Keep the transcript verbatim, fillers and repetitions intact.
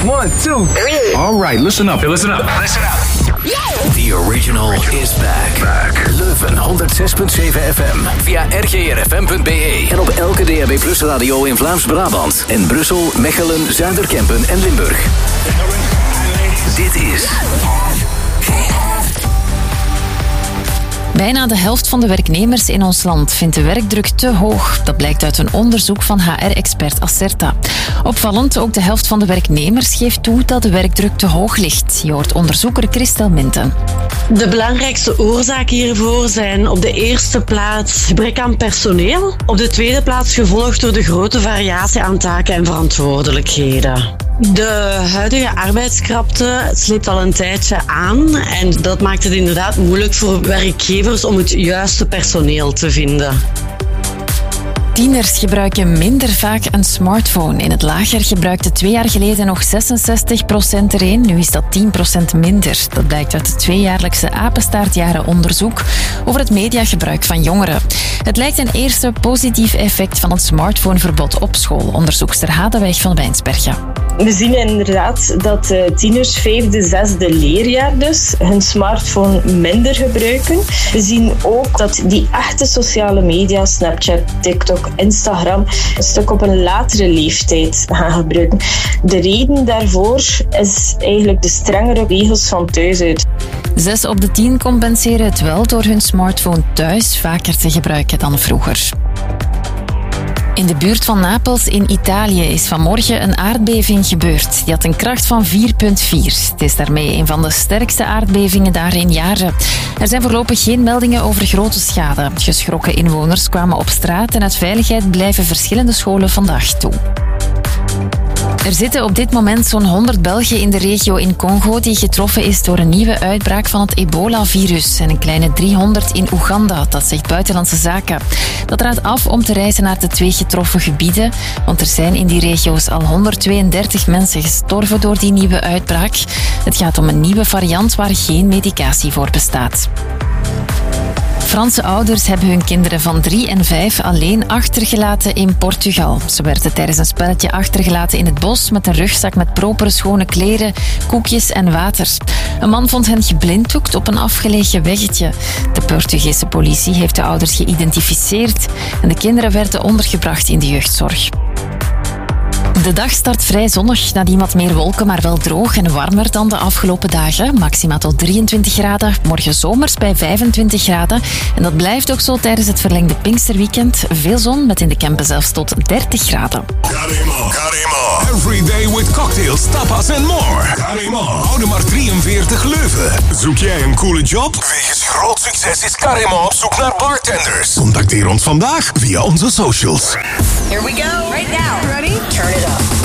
One, two, three. All right, listen up. Listen up. Listen up. The original is back. back. Leuven honderd zes punt zeven F M. Via r g r f m punt b e. En op elke D A B Plus radio in Vlaams-Brabant. En Brussel, Mechelen, Zuiderkempen en Limburg. Dit is... Bijna de helft van de werknemers in ons land vindt de werkdruk te hoog. Dat blijkt uit een onderzoek van H R-expert Acerta. Opvallend, ook de helft van de werknemers geeft toe dat de werkdruk te hoog ligt. Je hoort onderzoeker Christel Minten. De belangrijkste oorzaken hiervoor zijn op de eerste plaats gebrek aan personeel. Op de tweede plaats gevolgd door de grote variatie aan taken en verantwoordelijkheden. De huidige arbeidskrapte sleept al een tijdje aan en dat maakt het inderdaad moeilijk voor werkgevers om het juiste personeel te vinden. Tieners gebruiken minder vaak een smartphone. In het lager gebruikte twee jaar geleden nog zesenzestig procent er een. Nu is dat tien procent minder. Dat blijkt uit het tweejaarlijkse apenstaartjarenonderzoek over het mediagebruik van jongeren. Het lijkt een eerste positief effect van het smartphoneverbod op school. Onderzoekster Hadeweg van Wijnsbergen. We zien inderdaad dat uh, tieners vijfde, zesde leerjaar dus hun smartphone minder gebruiken. We zien ook dat die echte sociale media, Snapchat, TikTok, Instagram, een stuk op een latere leeftijd gaan gebruiken. De reden daarvoor is eigenlijk de strengere regels van thuis uit. Zes op de tien compenseren het wel door hun smartphone thuis vaker te gebruiken dan vroeger. In de buurt van Napels in Italië is vanmorgen een aardbeving gebeurd. Die had een kracht van vier komma vier. Het is daarmee een van de sterkste aardbevingen daar in jaren. Er zijn voorlopig geen meldingen over grote schade. Geschrokken inwoners kwamen op straat en uit veiligheid blijven verschillende scholen vandaag toe. Er zitten op dit moment zo'n honderd Belgen in de regio in Congo die getroffen is door een nieuwe uitbraak van het ebola-virus. En een kleine driehonderd in Oeganda, dat zegt Buitenlandse Zaken. Dat raadt af om te reizen naar de twee getroffen gebieden, want er zijn in die regio's al honderdtweeëndertig mensen gestorven door die nieuwe uitbraak. Het gaat om een nieuwe variant waar geen medicatie voor bestaat. Franse ouders hebben hun kinderen van drie en vijf alleen achtergelaten in Portugal. Ze werden tijdens een spelletje achtergelaten in het bos met een rugzak met propere schone kleren, koekjes en water. Een man vond hen geblinddoekt op een afgelegen weggetje. De Portugese politie heeft de ouders geïdentificeerd en de kinderen werden ondergebracht in de jeugdzorg. De dag start vrij zonnig, nadien wat meer wolken, maar wel droog en warmer dan de afgelopen dagen. Maxima tot drieëntwintig graden, morgen zomers bij vijfentwintig graden. En dat blijft ook zo tijdens het verlengde Pinksterweekend. Veel zon, met in de Kempen zelfs tot dertig graden. Carimo, Carimo. Every day with cocktails, tapas and more. Carimo. Oude maar drieënveertig Leuven. Zoek jij een coole job? Wegens groot succes is Carimo op zoek naar bartenders. Contacteer ons vandaag via onze socials. Here we go. Right now. Ready? Turn it up.